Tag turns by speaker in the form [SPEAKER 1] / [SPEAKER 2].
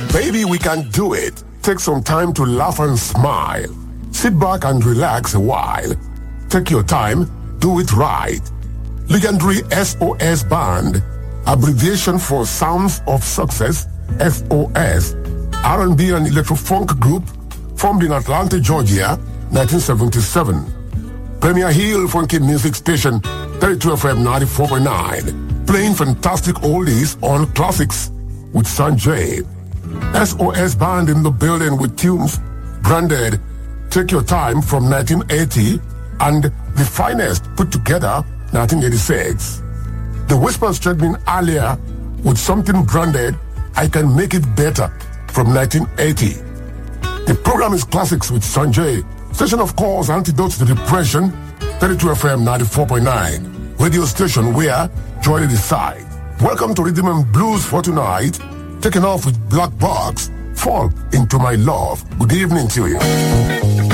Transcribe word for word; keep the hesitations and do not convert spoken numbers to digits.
[SPEAKER 1] Baby, we can do it. Take some time to laugh and smile. Sit back and relax a while. Take your time, do it right. Legendary S O S Band, abbreviation for Sounds of Success, S O S, R and B and electro-funk group, formed in Atlanta, Georgia, nineteen seventy-seven. Premier Hill Funky Music Station, thirty-two F M ninety-four point nine, playing fantastic oldies on classics with Sanjay. S O S Band in the building with tunes branded Take Your Time from nineteen eighty and The Finest put together nineteen eighty-six. The Whisper struggling earlier with something branded I Can Make It Better from nineteen eighty. The program is Classics with Sanjay, station of course antidote to depression, thirty-two F M ninety-four point nine, radio station where joy decide. Welcome to Rhythm and Blues for tonight. Taking off with Black Box, Fall Into My Love. Good evening to you.